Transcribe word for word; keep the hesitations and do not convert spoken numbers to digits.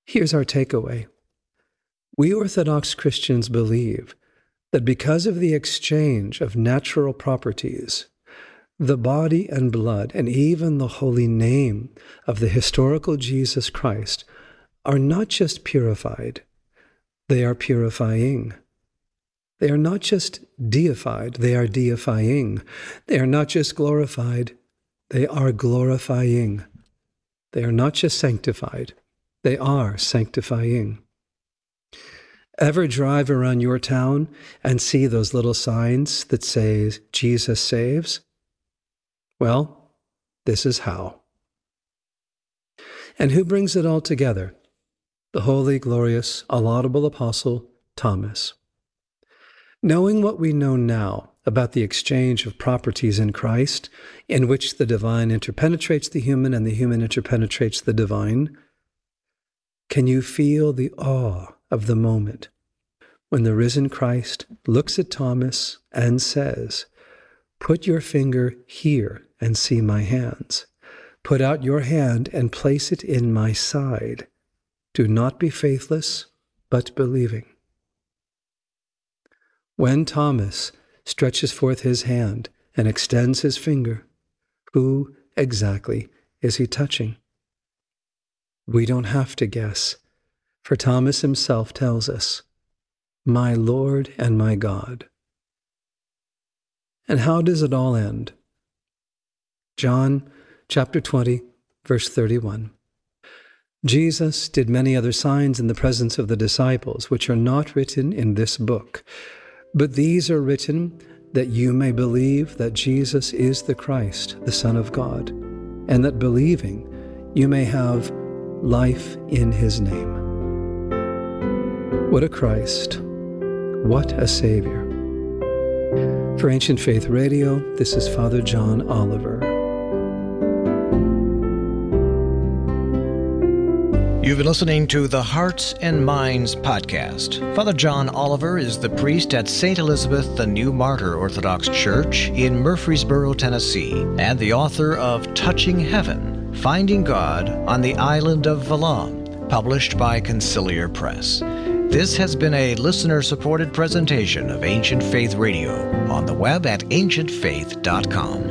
Here's our takeaway. We Orthodox Christians believe that because of the exchange of natural properties, the body and blood, and even the holy name of the historical Jesus Christ are not just purified, they are purifying. They are not just deified, they are deifying. They are not just glorified, they are glorifying. They are not just sanctified, they are sanctifying. Ever drive around your town and see those little signs that say, Jesus saves? Well, this is how. And who brings it all together? The holy, glorious, laudable apostle, Thomas. Knowing what we know now about the exchange of properties in Christ, in which the divine interpenetrates the human and the human interpenetrates the divine, can you feel the awe of the moment when the risen Christ looks at Thomas and says, "Put your finger here and see my hands. Put out your hand and place it in my side. Do not be faithless, but believing." When Thomas stretches forth his hand and extends his finger, who exactly is he touching? We don't have to guess, for Thomas himself tells us, "My Lord and my God." And how does it all end? John chapter twenty, verse thirty-one. Jesus did many other signs in the presence of the disciples, which are not written in this book. But these are written that you may believe that Jesus is the Christ, the Son of God, and that believing you may have life in his name. What a Christ. What a Savior. For Ancient Faith Radio, this is Father John Oliver. You've been listening to the Hearts and Minds podcast. Father John Oliver is the priest at Saint Elizabeth the New Martyr Orthodox Church in Murfreesboro, Tennessee, and the author of Touching Heaven, Finding God on the Island of Valum, published by Conciliar Press. This has been a listener-supported presentation of Ancient Faith Radio on the web at ancient faith dot com.